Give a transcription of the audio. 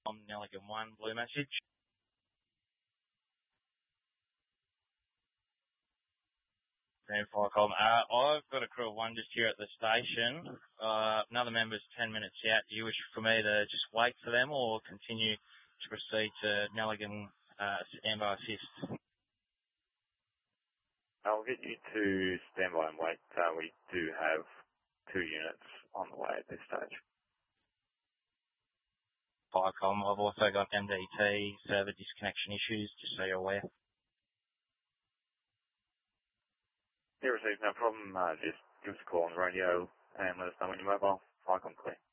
on Nelligan 1, blue message. Green fire column. I've got a crew of 1 just here at the station. Another member's 10 minutes out. Do you wish for me to just wait for them or continue to proceed to Nelligan standby assist? I'll get you to standby and wait. We do have 2 units on the way at this stage. Fire column. I've also got MDT server disconnection issues, just so you're aware. Yeah, received, no problem. Just give us a call on the radio and let us know when you're mobile. Fire column clear.